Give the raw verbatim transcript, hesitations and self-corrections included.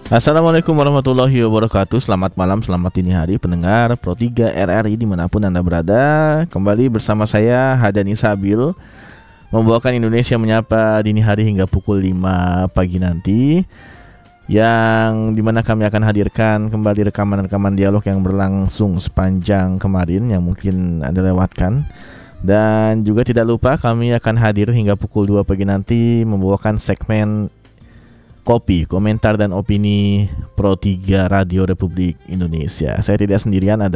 Assalamualaikum warahmatullahi wabarakatuh. Selamat malam, selamat dini hari pendengar Pro tiga R R I dimanapun Anda berada. Kembali bersama saya Hadani Sabil, membawakan Indonesia Menyapa dini hari hingga pukul lima pagi nanti, yang dimana kami akan hadirkan kembali rekaman-rekaman dialog yang berlangsung sepanjang kemarin yang mungkin Anda lewatkan. Dan juga tidak lupa kami akan hadir hingga pukul dua pagi nanti membawakan segmen Kopi, komentar dan opini Pro tiga Radio Republik Indonesia. Saya tidak sendirian, ada